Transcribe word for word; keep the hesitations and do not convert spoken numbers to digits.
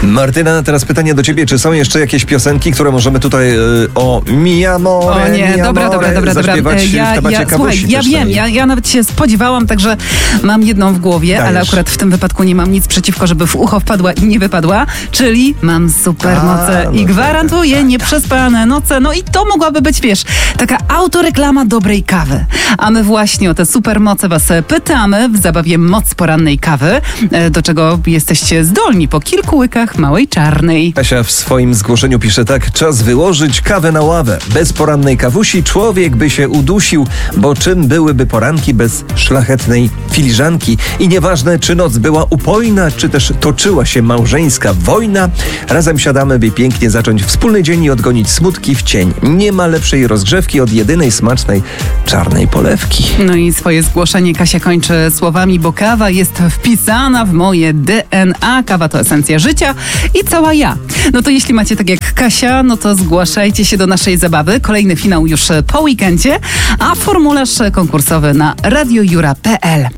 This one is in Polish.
Martyna, teraz pytanie do ciebie. Czy są jeszcze jakieś piosenki, które możemy tutaj y, o mi amore, O nie, mi dobra, amore, dobra, dobra, dobra. zaśpiewać Ja, w temacie ja, kawusi słuchaj, ja też wiem, tej. ja, ja nawet się spodziewałam, także mam jedną w głowie, Dajesz. ale akurat w tym wypadku nie mam nic przeciwko, żeby w ucho wpadła i nie wypadła, czyli mam supermoce A, i no gwarantuję tak. nieprzespane noce. No i to mogłaby być, wiesz, taka autoreklama dobrej kawy. A my właśnie o te supermoce was pytamy w zabawie Moc Porannej Kawy, e, do czego jesteście zdolni po kilku łykach małej czarnej. Kasia w swoim zgłoszeniu pisze tak: czas wyłożyć kawę na ławę. Bez porannej kawusi człowiek by się udusił, bo czym byłyby poranki bez szlachetnej filiżanki? I nieważne, czy noc była upojna, czy też toczyła się małżeńska wojna, razem siadamy, by pięknie zacząć wspólny dzień i odgonić smutki w cień. Nie ma lepszej rozgrzewki od jedynej smacznej czarnej polewki. No i swoje zgłoszenie Kasia kończy słowami, bo kawa jest wpisana w moje D N A. Kawa to esencja życia i cała ja. No to jeśli macie tak jak Kasia, no to zgłaszajcie się do naszej zabawy. Kolejny finał już po weekendzie, a formularz konkursowy na radiojura kropka p l.